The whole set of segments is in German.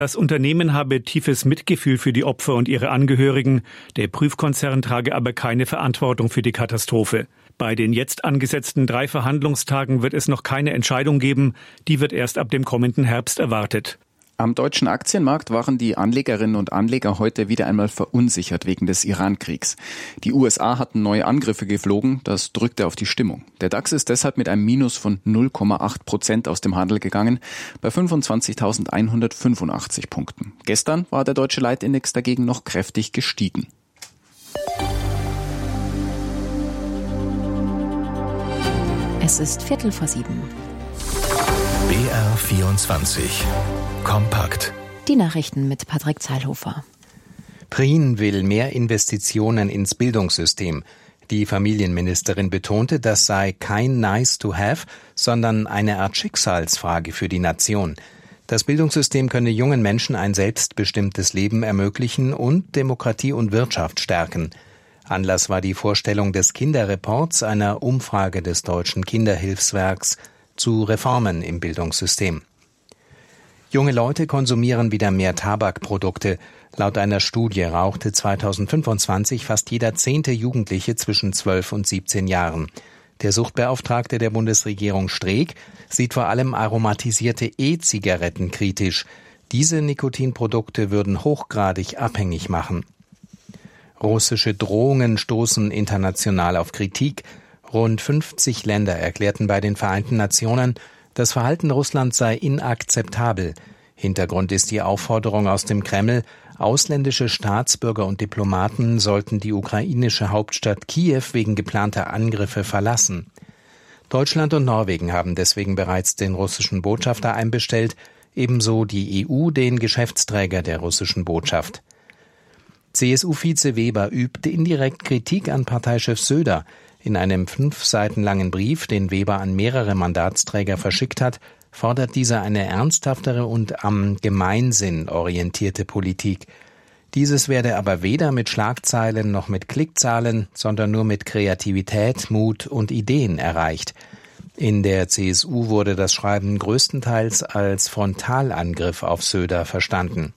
Das Unternehmen habe tiefes Mitgefühl für die Opfer und ihre Angehörigen. Der Prüfkonzern trage aber keine Verantwortung für die Katastrophe. Bei den jetzt angesetzten 3 Verhandlungstagen wird es noch keine Entscheidung geben. Die wird erst ab dem kommenden Herbst erwartet. Am deutschen Aktienmarkt waren die Anlegerinnen und Anleger heute wieder einmal verunsichert wegen des Iran-Kriegs. Die USA hatten neue Angriffe geflogen, das drückte auf die Stimmung. Der DAX ist deshalb mit einem Minus von 0,8% aus dem Handel gegangen, bei 25.185 Punkten. Gestern war der deutsche Leitindex dagegen noch kräftig gestiegen. Es ist 6:45. BR 24 Kompakt. Die Nachrichten mit Patrick Zeilhofer. Prien will mehr Investitionen ins Bildungssystem. Die Familienministerin betonte, das sei kein Nice to have, sondern eine Art Schicksalsfrage für die Nation. Das Bildungssystem könne jungen Menschen ein selbstbestimmtes Leben ermöglichen und Demokratie und Wirtschaft stärken. Anlass war die Vorstellung des Kinderreports, einer Umfrage des Deutschen Kinderhilfswerks zu Reformen im Bildungssystem. Junge Leute konsumieren wieder mehr Tabakprodukte. Laut einer Studie rauchte 2025 fast jeder 10. Jugendliche zwischen 12 und 17 Jahren. Der Suchtbeauftragte der Bundesregierung Streeck sieht vor allem aromatisierte E-Zigaretten kritisch. Diese Nikotinprodukte würden hochgradig abhängig machen. Russische Drohungen stoßen international auf Kritik. Rund 50 Länder erklärten bei den Vereinten Nationen, das Verhalten Russlands sei inakzeptabel. Hintergrund ist die Aufforderung aus dem Kreml, ausländische Staatsbürger und Diplomaten sollten die ukrainische Hauptstadt Kiew wegen geplanter Angriffe verlassen. Deutschland und Norwegen haben deswegen bereits den russischen Botschafter einbestellt, ebenso die EU den Geschäftsträger der russischen Botschaft. CSU-Vize Weber übte indirekt Kritik an Parteichef Söder. In einem 5 Seiten langen Brief, den Weber an mehrere Mandatsträger verschickt hat, fordert dieser eine ernsthaftere und am Gemeinsinn orientierte Politik. Dieses werde aber weder mit Schlagzeilen noch mit Klickzahlen, sondern nur mit Kreativität, Mut und Ideen erreicht. In der CSU wurde das Schreiben größtenteils als Frontalangriff auf Söder verstanden.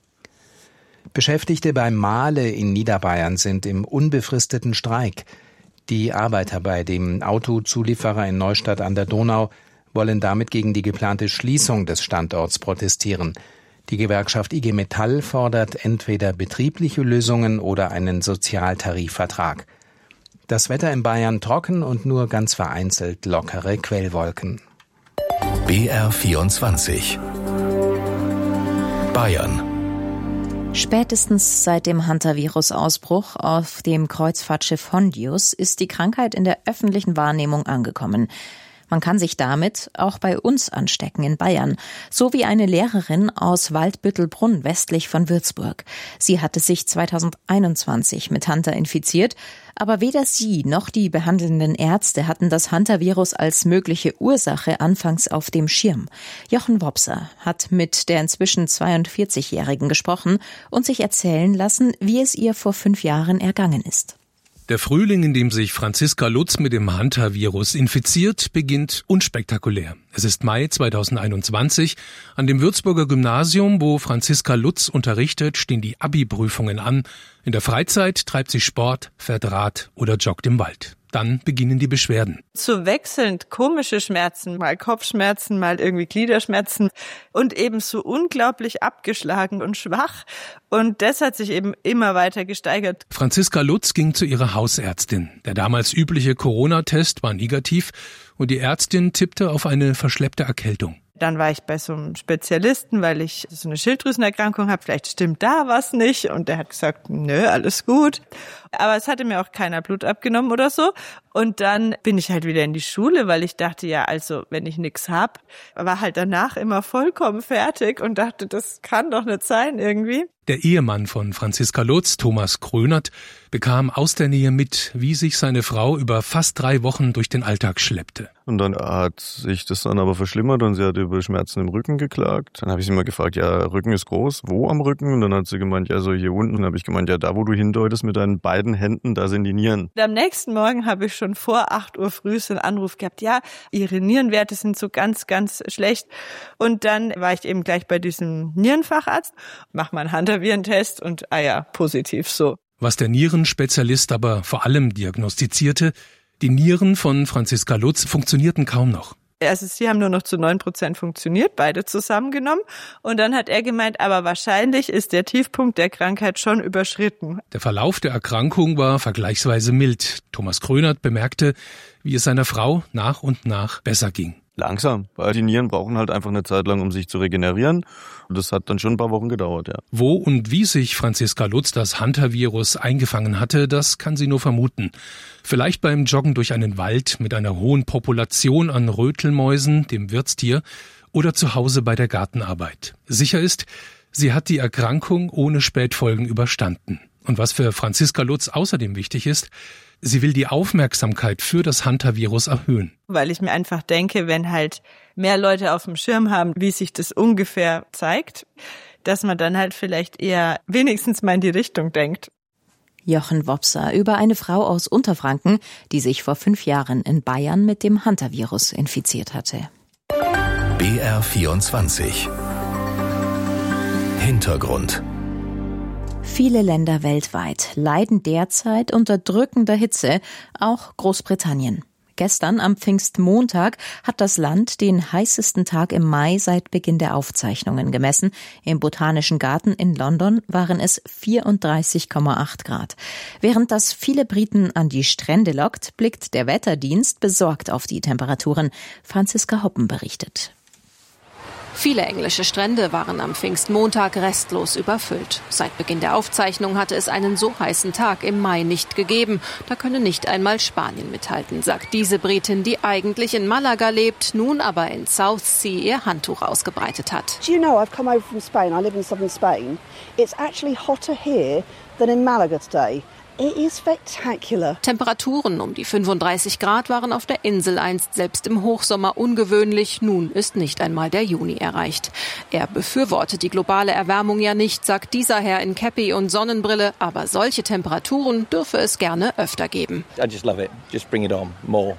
Beschäftigte beim Mahle in Niederbayern sind im unbefristeten Streik. Die Arbeiter bei dem Autozulieferer in Neustadt an der Donau wollen damit gegen die geplante Schließung des Standorts protestieren. Die Gewerkschaft IG Metall fordert entweder betriebliche Lösungen oder einen Sozialtarifvertrag. Das Wetter in Bayern trocken und nur ganz vereinzelt lockere Quellwolken. BR 24 Bayern. Spätestens seit dem Hantavirus-Ausbruch auf dem Kreuzfahrtschiff Hondius ist die Krankheit in der öffentlichen Wahrnehmung angekommen. Man kann sich damit auch bei uns anstecken in Bayern, so wie eine Lehrerin aus Waldbüttelbrunn westlich von Würzburg. Sie hatte sich 2021 mit Hanta infiziert, aber weder sie noch die behandelnden Ärzte hatten das Hantavirus als mögliche Ursache anfangs auf dem Schirm. Jochen Wopser hat mit der inzwischen 42-Jährigen gesprochen und sich erzählen lassen, wie es ihr vor 5 Jahren ergangen ist. Der Frühling, in dem sich Franziska Lutz mit dem Hantavirus infiziert, beginnt unspektakulär. Es ist Mai 2021. An dem Würzburger Gymnasium, wo Franziska Lutz unterrichtet, stehen die Abi-Prüfungen an. In der Freizeit treibt sie Sport, fährt Rad oder joggt im Wald. Dann beginnen die Beschwerden. So wechselnd komische Schmerzen, mal Kopfschmerzen, mal irgendwie Gliederschmerzen und eben so unglaublich abgeschlagen und schwach. Und das hat sich eben immer weiter gesteigert. Franziska Lutz ging zu ihrer Hausärztin. Der damals übliche Corona-Test war negativ und die Ärztin tippte auf eine verschleppte Erkältung. Dann war ich bei so einem Spezialisten, weil ich so eine Schilddrüsenerkrankung habe. Vielleicht stimmt da was nicht. Und der hat gesagt, nö, alles gut. Aber es hatte mir auch keiner Blut abgenommen oder so. Und dann bin ich halt wieder in die Schule, weil ich dachte, ja, also wenn ich nichts hab, war halt danach immer vollkommen fertig und dachte, das kann doch nicht sein irgendwie. Der Ehemann von Franziska Lutz, Thomas Krönert, bekam aus der Nähe mit, wie sich seine Frau über fast 3 Wochen durch den Alltag schleppte. Und dann hat sich das dann aber verschlimmert und sie hat über Schmerzen im Rücken geklagt. Dann habe ich sie mal gefragt, ja, Rücken ist groß, wo am Rücken? Und dann hat sie gemeint, ja, so hier unten. Und dann habe ich gemeint, ja, da wo du hindeutest mit deinen beiden beiden Händen, da sind die Nieren. Am nächsten Morgen habe ich schon vor 8 Uhr früh einen Anruf gehabt, ja, Ihre Nierenwerte sind so ganz, ganz schlecht. Und dann war ich eben gleich bei diesem Nierenfacharzt, mach mal einen Hantavirentest und positiv so. Was der Nierenspezialist aber vor allem diagnostizierte, die Nieren von Franziska Lutz funktionierten kaum noch. Also sie haben nur noch zu 9% funktioniert, beide zusammengenommen. Und dann hat er gemeint, aber wahrscheinlich ist der Tiefpunkt der Krankheit schon überschritten. Der Verlauf der Erkrankung war vergleichsweise mild. Thomas Krönert bemerkte, wie es seiner Frau nach und nach besser ging. Langsam, weil die Nieren brauchen halt einfach eine Zeit lang, um sich zu regenerieren. Und das hat dann schon ein paar Wochen gedauert, ja. Wo und wie sich Franziska Lutz das Hantavirus eingefangen hatte, das kann sie nur vermuten. Vielleicht beim Joggen durch einen Wald mit einer hohen Population an Rötelmäusen, dem Wirtstier, oder zu Hause bei der Gartenarbeit. Sicher ist, sie hat die Erkrankung ohne Spätfolgen überstanden. Und was für Franziska Lutz außerdem wichtig ist, sie will die Aufmerksamkeit für das Hantavirus erhöhen. Weil ich mir einfach denke, wenn halt mehr Leute auf dem Schirm haben, wie sich das ungefähr zeigt, dass man dann halt vielleicht eher wenigstens mal in die Richtung denkt. Jochen Wopser über eine Frau aus Unterfranken, die sich vor 5 Jahren in Bayern mit dem Hantavirus infiziert hatte. BR24 Hintergrund. Viele Länder weltweit leiden derzeit unter drückender Hitze, auch Großbritannien. Gestern am Pfingstmontag hat das Land den heißesten Tag im Mai seit Beginn der Aufzeichnungen gemessen. Im Botanischen Garten in London waren es 34,8 Grad. Während das viele Briten an die Strände lockt, blickt der Wetterdienst besorgt auf die Temperaturen. Franziska Hoppen berichtet. Viele englische Strände waren am Pfingstmontag restlos überfüllt. Seit Beginn der Aufzeichnung hatte es einen so heißen Tag im Mai nicht gegeben. Da könne nicht einmal Spanien mithalten, sagt diese Britin, die eigentlich in Malaga lebt, nun aber in Southsea ihr Handtuch ausgebreitet hat. Do you know, I've come over from Spain. I live in southern Spain. It's actually hotter here than in Malaga today. It is spectacular. Temperaturen um die 35 Grad waren auf der Insel einst selbst im Hochsommer ungewöhnlich. Nun ist nicht einmal der Juni erreicht. Er befürwortet die globale Erwärmung ja nicht, sagt dieser Herr in Käppi und Sonnenbrille. Aber solche Temperaturen dürfe es gerne öfter geben. I just love it. Just bring it on. More.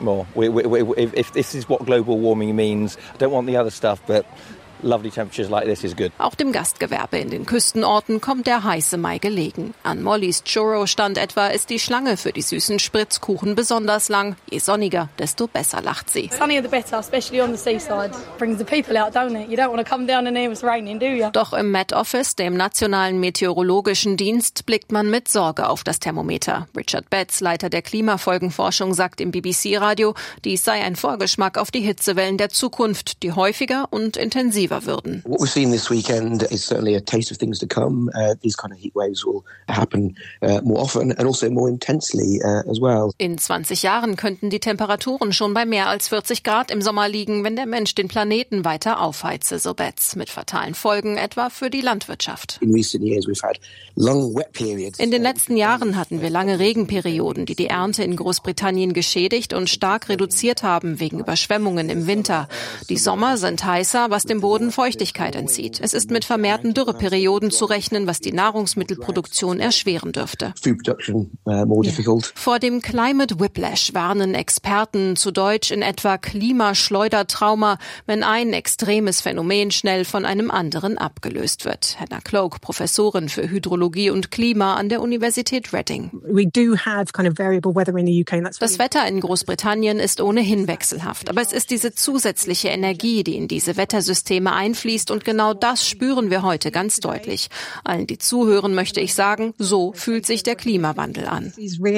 If this is what global warming means, I don't want the other stuff, but lovely temperatures like this is good. Auch dem Gastgewerbe in den Küstenorten kommt der heiße Mai gelegen. An Mollys Churro Stand etwa ist die Schlange für die süßen Spritzkuchen besonders lang. Je sonniger, desto besser lacht sie. Sunnier the better, especially on the seaside. Brings the people out, don't it? You don't want to come down and hear it's raining, do you? Doch im Met Office, dem Nationalen Meteorologischen Dienst, blickt man mit Sorge auf das Thermometer. Richard Betts, Leiter der Klimafolgenforschung, sagt im BBC-Radio, dies sei ein Vorgeschmack auf die Hitzewellen der Zukunft, die häufiger und intensiver würden. What we've seen this weekend is certainly a taste of things to come. These kind of heat waves will happen more often and also more intensely as well. In 20 Jahren könnten die Temperaturen schon bei mehr als 40 Grad im Sommer liegen, wenn der Mensch den Planeten weiter aufheize, so Betts, mit fatalen Folgen etwa für die Landwirtschaft. In recent years we've had long wet periods. In den letzten Jahren hatten wir lange Regenperioden, die die Ernte in Großbritannien geschädigt und stark reduziert haben wegen Überschwemmungen im Winter. Die Sommer sind heißer, was dem Boden Feuchtigkeit entzieht. Es ist mit vermehrten Dürreperioden zu rechnen, was die Nahrungsmittelproduktion erschweren dürfte. Vor dem Climate Whiplash warnen Experten, zu Deutsch in etwa Klimaschleudertrauma, wenn ein extremes Phänomen schnell von einem anderen abgelöst wird. Hannah Cloak, Professorin für Hydrologie und Klima an der Universität Reading. Das Wetter in Großbritannien ist ohnehin wechselhaft, aber es ist diese zusätzliche Energie, die in diese Wettersysteme einfließt, und genau das spüren wir heute ganz deutlich. Allen, die zuhören, möchte ich sagen, so fühlt sich der Klimawandel an.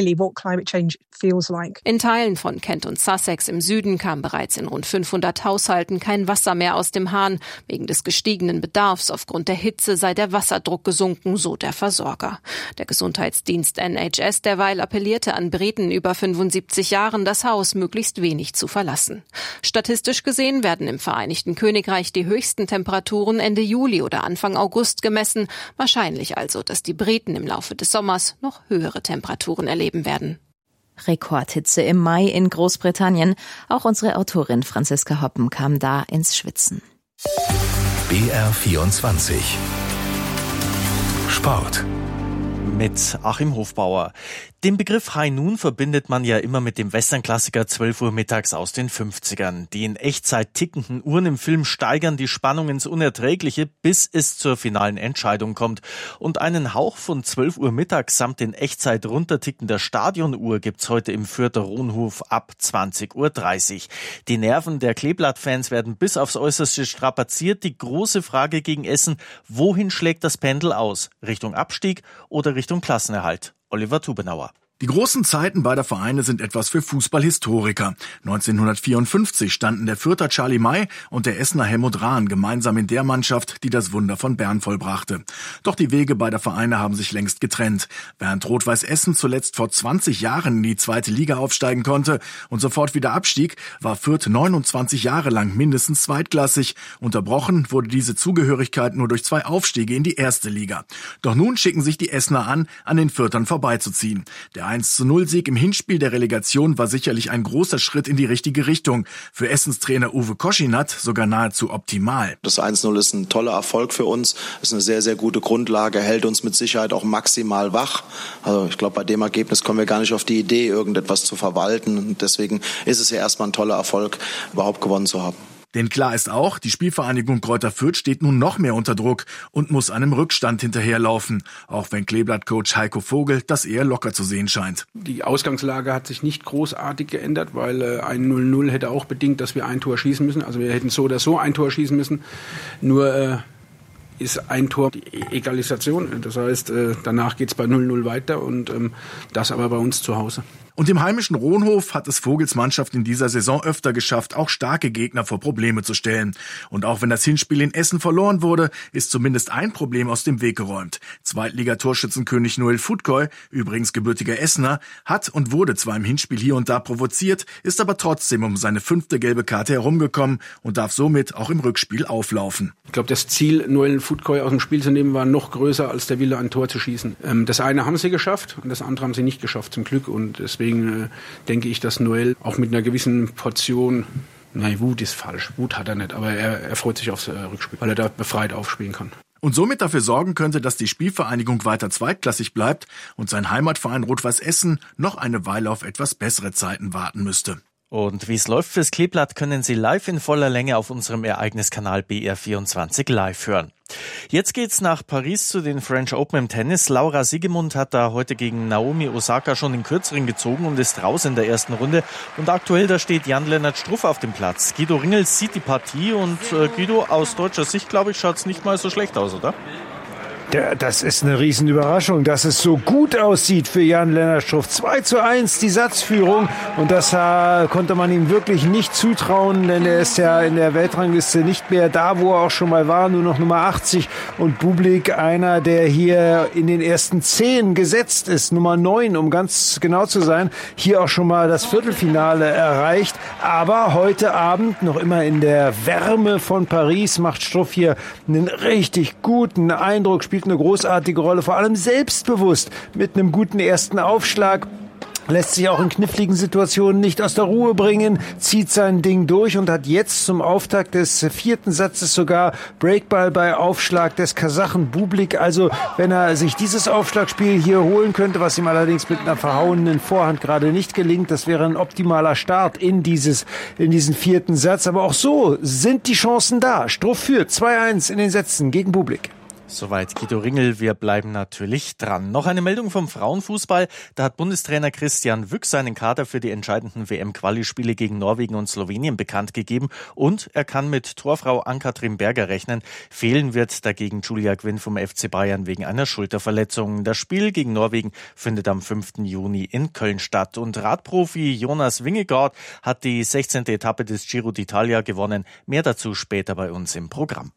In Teilen von Kent und Sussex im Süden kam bereits in rund 500 Haushalten kein Wasser mehr aus dem Hahn. Wegen des gestiegenen Bedarfs aufgrund der Hitze sei der Wasserdruck gesunken, so der Versorger. Der Gesundheitsdienst NHS derweil appellierte an Briten über 75 Jahren, das Haus möglichst wenig zu verlassen. Statistisch gesehen werden im Vereinigten Königreich die höchsten Temperaturen Ende Juli oder Anfang August gemessen. Wahrscheinlich also, dass die Briten im Laufe des Sommers noch höhere Temperaturen erleben werden. Rekordhitze im Mai in Großbritannien. Auch unsere Autorin Franziska Hoppen kam da ins Schwitzen. BR24 Sport. mit Achim Hofbauer. Den Begriff High Noon verbindet man ja immer mit dem Western-Klassiker 12 Uhr mittags aus den 50ern. Die in Echtzeit tickenden Uhren im Film steigern die Spannung ins Unerträgliche, bis es zur finalen Entscheidung kommt. Und einen Hauch von 12 Uhr mittags samt in Echtzeit runtertickender Stadionuhr gibt's heute im Fürther Rohnhof ab 20:30 Uhr. Die Nerven der Kleeblatt-Fans werden bis aufs Äußerste strapaziert. Die große Frage gegen Essen: Wohin schlägt das Pendel aus? Richtung Abstieg oder Richtung Klassenerhalt? Oliver Tubenauer. Die großen Zeiten beider Vereine sind etwas für Fußballhistoriker. 1954 standen der Fürther Charlie May und der Essener Helmut Rahn gemeinsam in der Mannschaft, die das Wunder von Bern vollbrachte. Doch die Wege beider Vereine haben sich längst getrennt. Während Rot-Weiß Essen zuletzt vor 20 Jahren in die 2. Liga aufsteigen konnte und sofort wieder abstieg, war Fürth 29 Jahre lang mindestens zweitklassig. Unterbrochen wurde diese Zugehörigkeit nur durch 2 Aufstiege in die 1. Liga. Doch nun schicken sich die Essener an den Fürthern vorbeizuziehen. Der 1:0-Sieg im Hinspiel der Relegation war sicherlich ein großer Schritt in die richtige Richtung. Für Essens Trainer Uwe Koschinat sogar nahezu optimal. Das 1:0 ist ein toller Erfolg für uns. Das ist eine sehr, sehr gute Grundlage, hält uns mit Sicherheit auch maximal wach. Also ich glaube, bei dem Ergebnis kommen wir gar nicht auf die Idee, irgendetwas zu verwalten. Und deswegen ist es ja erstmal ein toller Erfolg, überhaupt gewonnen zu haben. Denn klar ist auch, die Spielvereinigung Greuther Fürth steht nun noch mehr unter Druck und muss einem Rückstand hinterherlaufen. Auch wenn Kleeblatt-Coach Heiko Vogel das eher locker zu sehen scheint. Die Ausgangslage hat sich nicht großartig geändert, weil ein 0:0 hätte auch bedingt, dass wir ein Tor schießen müssen. Also wir hätten so oder so ein Tor schießen müssen. Nur ist ein Tor die Egalisation. Das heißt, danach geht's bei 0:0 weiter und das aber bei uns zu Hause. Und im heimischen Rohnhof hat es Vogels Mannschaft in dieser Saison öfter geschafft, auch starke Gegner vor Probleme zu stellen. Und auch wenn das Hinspiel in Essen verloren wurde, ist zumindest ein Problem aus dem Weg geräumt. Zweitliga-Torschützenkönig Noel Futkoy, übrigens gebürtiger Essener, hat und wurde zwar im Hinspiel hier und da provoziert, ist aber trotzdem um seine 5. gelbe Karte herumgekommen und darf somit auch im Rückspiel auflaufen. Ich glaube, das Ziel, Noel Futkoy aus dem Spiel zu nehmen, war noch größer als der Wille, ein Tor zu schießen. Das eine haben sie geschafft und das andere haben sie nicht geschafft, zum Glück. Und deswegen denke ich, dass Noel auch mit einer gewissen Portion, Wut ist falsch, Wut hat er nicht, aber er freut sich aufs Rückspiel, weil er da befreit aufspielen kann. Und somit dafür sorgen könnte, dass die Spielvereinigung weiter zweitklassig bleibt und sein Heimatverein Rot-Weiß Essen noch eine Weile auf etwas bessere Zeiten warten müsste. Und wie es läuft fürs Kleeblatt, können Sie live in voller Länge auf unserem Ereigniskanal BR24 live hören. Jetzt geht's nach Paris zu den French Open im Tennis. Laura Siegemund hat da heute gegen Naomi Osaka schon den Kürzeren gezogen und ist raus in der ersten Runde. Und aktuell, da steht Jan-Lennart Struff auf dem Platz. Guido Ringel sieht die Partie und Guido, aus deutscher Sicht, glaube ich, schaut's nicht mal so schlecht aus, oder? Das ist eine Riesenüberraschung, dass es so gut aussieht für Jan-Lennart Struff. 2:1 die Satzführung und das konnte man ihm wirklich nicht zutrauen, denn er ist ja in der Weltrangliste nicht mehr da, wo er auch schon mal war, nur noch Nummer 80 und Bublik einer, der hier in den ersten 10 gesetzt ist, Nummer 9, um ganz genau zu sein, hier auch schon mal das Viertelfinale erreicht, aber heute Abend, noch immer in der Wärme von Paris, macht Struff hier einen richtig guten Eindruck, spielt eine großartige Rolle, vor allem selbstbewusst mit einem guten ersten Aufschlag. Lässt sich auch in kniffligen Situationen nicht aus der Ruhe bringen, zieht sein Ding durch und hat jetzt zum Auftakt des 4. Satzes sogar Breakball bei Aufschlag des Kasachen Bublik. Also wenn er sich dieses Aufschlagspiel hier holen könnte, was ihm allerdings mit einer verhauenen Vorhand gerade nicht gelingt, das wäre ein optimaler Start in diesen 4. Satz. Aber auch so sind die Chancen da. Struff führt 2:1 in den Sätzen gegen Bublik. Soweit Guido Ringel, wir bleiben natürlich dran. Noch eine Meldung vom Frauenfußball. Da hat Bundestrainer Christian Wück seinen Kader für die entscheidenden WM-Quali-Spiele gegen Norwegen und Slowenien bekannt gegeben. Und er kann mit Torfrau Ann-Kathrin Berger rechnen. Fehlen wird dagegen Julia Gwynn vom FC Bayern wegen einer Schulterverletzung. Das Spiel gegen Norwegen findet am 5. Juni in Köln statt. Und Radprofi Jonas Vingegaard hat die 16. Etappe des Giro d'Italia gewonnen. Mehr dazu später bei uns im Programm.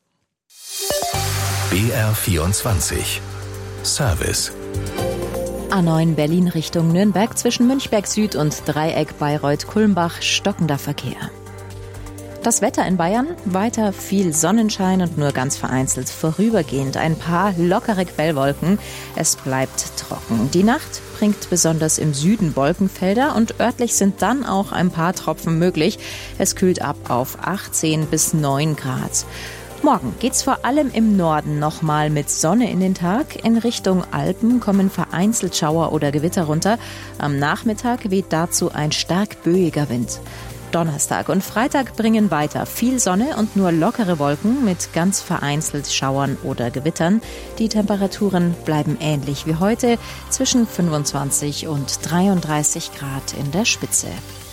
BR24 Service. A9 Berlin Richtung Nürnberg zwischen Münchberg Süd und Dreieck Bayreuth-Kulmbach stockender Verkehr. Das Wetter in Bayern, weiter viel Sonnenschein und nur ganz vereinzelt vorübergehend ein paar lockere Quellwolken. Es bleibt trocken. Die Nacht bringt besonders im Süden Wolkenfelder und örtlich sind dann auch ein paar Tropfen möglich. Es kühlt ab auf 18 bis 9 Grad. Morgen geht's vor allem im Norden nochmal mit Sonne in den Tag. In Richtung Alpen kommen vereinzelt Schauer oder Gewitter runter. Am Nachmittag weht dazu ein stark böiger Wind. Donnerstag und Freitag bringen weiter viel Sonne und nur lockere Wolken mit ganz vereinzelt Schauern oder Gewittern. Die Temperaturen bleiben ähnlich wie heute, zwischen 25 und 33 Grad in der Spitze.